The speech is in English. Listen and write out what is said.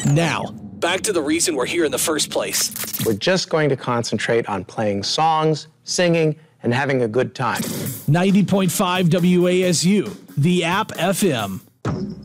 Now, back to the reason we're here in the first place. We're just going to concentrate on playing songs, singing, and having a good time. 90.5 WASU, the App FM.